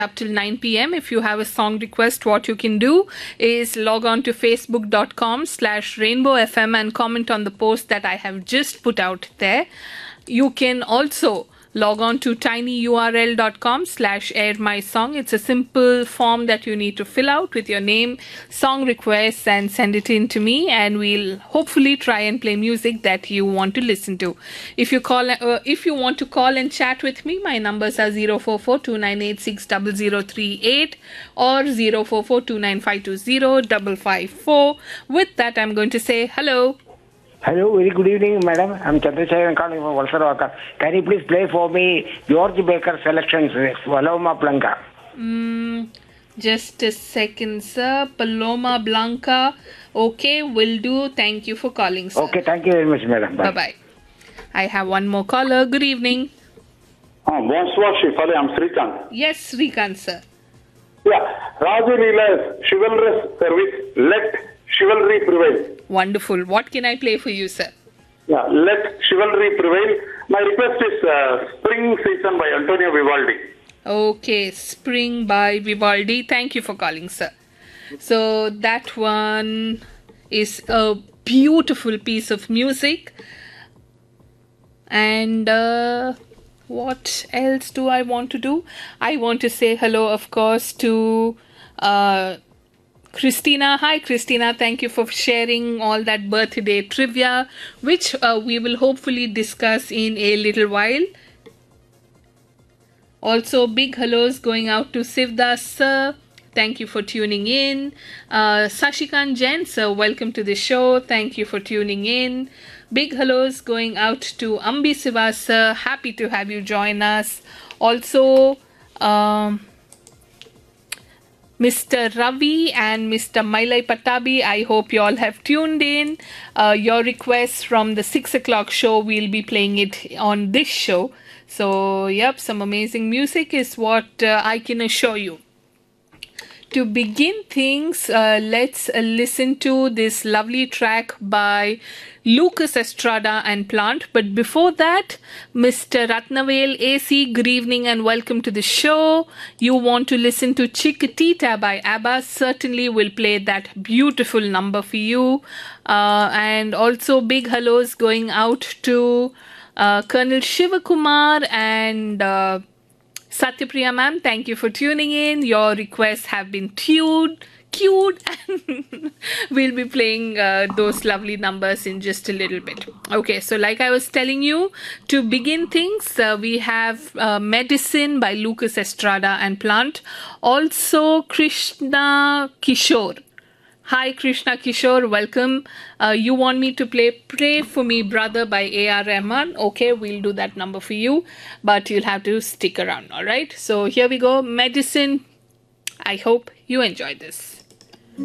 up till 9 p.m. If you have a song request, what you can do is log on to facebook.com/rainbowfm and comment on the post that I have just put out there. You can also log on to tinyurl.com/airmysong. It's a simple form that you need to fill out with your name, song requests, and send it in to me, and we'll hopefully try and play music that you want to listen to. If you want to call and chat with me, my numbers are 044-2986-0038 or 044-29520-554. With that, I'm going to say hello. Hello, very good evening, madam. I'm Chandrasekharan calling from Valsaravakkar. Can you please play for me George Baker selections, Paloma Blanca? Just a second, sir. Paloma Blanca. Okay, will do. Thank you for calling, sir. Okay, thank you very much, madam. Bye. Bye-bye. I have one more caller. Good evening. Bonsoir, Shifali. I'm Srikanth. Yes, Srikanth, sir. Yeah, Raju Leela's chivalrous service, let chivalry prevail. Wonderful. What can I play for you, sir? Yeah, let chivalry prevail. My request is Spring Season by Antonio Vivaldi. Okay, Spring by Vivaldi. Thank you for calling, sir. So that one is a beautiful piece of music. And what else do I want to do? I want to say hello, of course, to Christina. Hi, Christina. Thank you for sharing all that birthday trivia, which we will hopefully discuss in a little while. Also, big hellos going out to Sivdas, sir. Thank you for tuning in. Sashikant Jain, sir, welcome to the show. Thank you for tuning in. Big hellos going out to Ambi Siva, sir. Happy to have you join us. Also, Mr. Ravi and Mr. Mailai Patabi, I hope you all have tuned in. Your requests from the 6 o'clock show, we'll be playing it on this show. So, yep, some amazing music is what I can assure you. To begin things, let's listen to this lovely track by Lucas Estrada and Plant. But before that, Mr. Ratnavel AC, good evening and welcome to the show. You want to listen to Chiquitita by ABBA? Certainly will play that beautiful number for you. And also big hellos going out to Colonel Shivakumar and Satyapriya ma'am, thank you for tuning in. Your requests have been queued, and we'll be playing those lovely numbers in just a little bit. Okay, so like I was telling you, to begin things, we have Medicine by Lucas Estrada and Plant. Also, Krishna Kishore. Hi, Krishna Kishore, welcome. You want me to play Pray For Me Brother by A.R. Rahman? Okay, we'll do that number for you, but you'll have to stick around, alright? So here we go, Medicine. I hope you enjoy this.